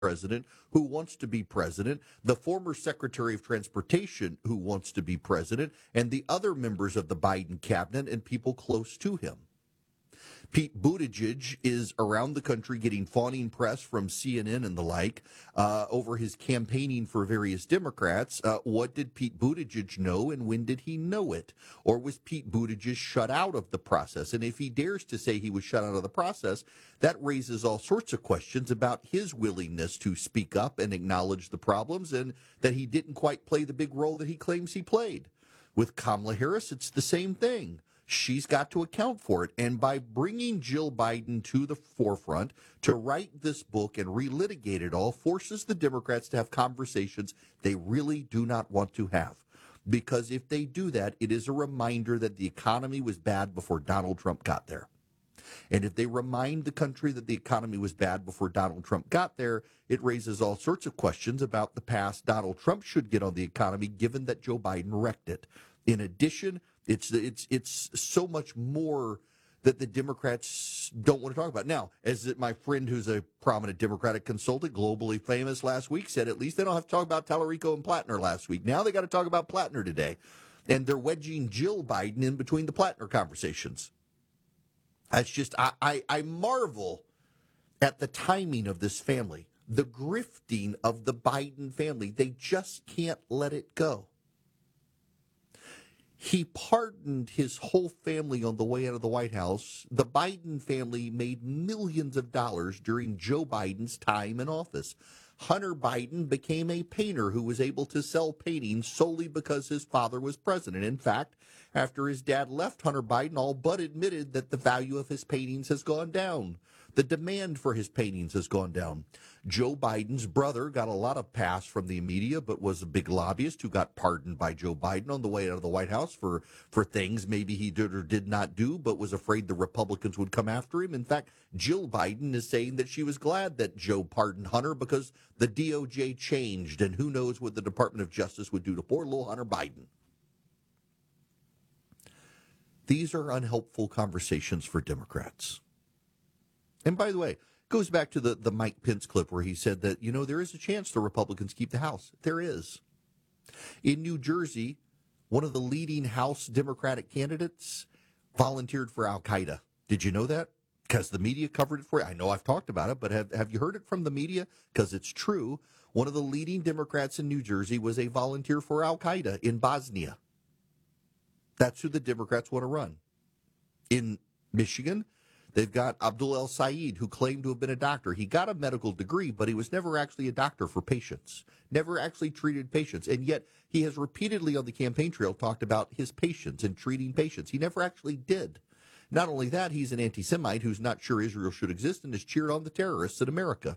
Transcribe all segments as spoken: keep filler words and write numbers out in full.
president who wants to be president, the former Secretary of Transportation who wants to be president, and the other members of the Biden cabinet and people close to him. Pete Buttigieg is around the country getting fawning press from C N N and the like uh, over his campaigning for various Democrats. Uh, what did Pete Buttigieg know, and when did he know it? Or was Pete Buttigieg shut out of the process? And if he dares to say he was shut out of the process, that raises all sorts of questions about his willingness to speak up and acknowledge the problems, and that he didn't quite play the big role that he claims he played. With Kamala Harris, it's the same thing. She's got to account for it. And by bringing Jill Biden to the forefront to write this book and relitigate it all forces the Democrats to have conversations they really do not want to have. Because if they do that, it is a reminder that the economy was bad before Donald Trump got there. And if they remind the country that the economy was bad before Donald Trump got there, it raises all sorts of questions about the path Donald Trump should get on the economy, given that Joe Biden wrecked it. In addition, It's it's it's so much more that the Democrats don't want to talk about. Now, as my friend who's a prominent Democratic consultant, globally famous last week, said, at least they don't have to talk about Tallarico and Plattner last week. Now they got to talk about Plattner today. And they're wedging Jill Biden in between the Plattner conversations. That's just, I, I, I marvel at the timing of this family, the grifting of the Biden family. They just can't let it go. He pardoned his whole family on the way out of the White House. The Biden family made millions of dollars during Joe Biden's time in office. Hunter Biden became a painter who was able to sell paintings solely because his father was president. In fact, after his dad left, Hunter Biden all but admitted that the value of his paintings has gone down. The demand for his paintings has gone down. Joe Biden's brother got a lot of pass from the media, but was a big lobbyist who got pardoned by Joe Biden on the way out of the White House for, for things maybe he did or did not do, but was afraid the Republicans would come after him. In fact, Jill Biden is saying that she was glad that Joe pardoned Hunter because the D O J changed, and who knows what the Department of Justice would do to poor little Hunter Biden. These are unhelpful conversations for Democrats. And by the way, it goes back to the, the Mike Pence clip where he said that, you know, there is a chance the Republicans keep the House. There is. In New Jersey, one of the leading House Democratic candidates volunteered for Al-Qaeda. Did you know that? Because the media covered it for you. I know I've talked about it, but have, have you heard it from the media? Because it's true. One of the leading Democrats in New Jersey was a volunteer for Al-Qaeda in Bosnia. That's who the Democrats want to run. In Michigan, they've got Abdul El Sayed, who claimed to have been a doctor. He got a medical degree, but he was never actually a doctor for patients, never actually treated patients. And yet he has repeatedly on the campaign trail talked about his patients and treating patients. He never actually did. Not only that, he's an anti-Semite who's not sure Israel should exist and has cheered on the terrorists in America.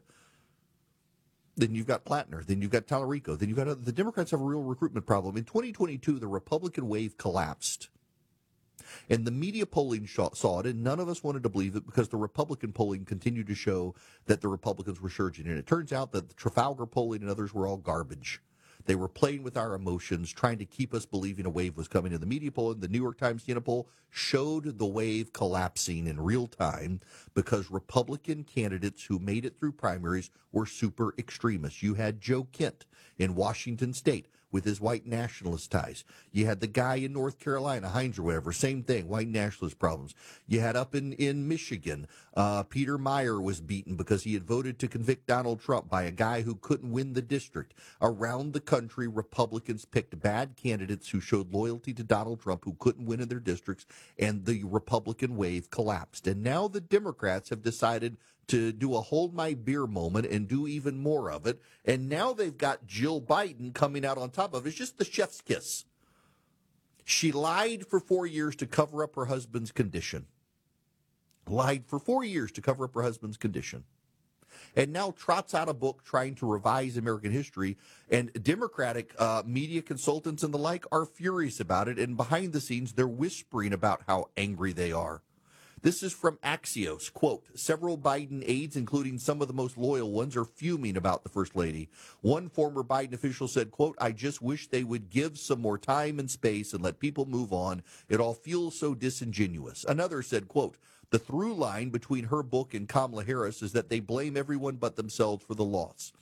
Then you've got Plattner. Then you've got Tallarico. Then you've got uh, the Democrats have a real recruitment problem. In twenty twenty-two, the Republican wave collapsed. And the media polling saw it, and none of us wanted to believe it because the Republican polling continued to show that the Republicans were surging. And it turns out that the Trafalgar polling and others were all garbage. They were playing with our emotions, trying to keep us believing a wave was coming. And the media poll, the New York Times Siena poll, showed the wave collapsing in real time because Republican candidates who made it through primaries were super extremists. You had Joe Kent in Washington State with his white nationalist ties. You had the guy in North Carolina, Hines or whatever, same thing, white nationalist problems. You had up in, in Michigan, uh, Peter Meyer was beaten because he had voted to convict Donald Trump by a guy who couldn't win the district. Around the country, Republicans picked bad candidates who showed loyalty to Donald Trump who couldn't win in their districts, and the Republican wave collapsed. And now the Democrats have decided to do a hold my beer moment and do even more of it. And now they've got Jill Biden coming out on top of it. It's just the chef's kiss. She lied for four years to cover up her husband's condition. Lied for four years to cover up her husband's condition. And now trots out a book trying to revise American history. And Democratic uh, media consultants and the like are furious about it. And behind the scenes, they're whispering about how angry they are. This is from Axios. Quote, several Biden aides, including some of the most loyal ones, are fuming about the First Lady. One former Biden official said, quote, I just wish they would give some more time and space and let people move on. It all feels so disingenuous. Another said, quote, The through line between her book and Kamala Harris is that they blame everyone but themselves for the loss.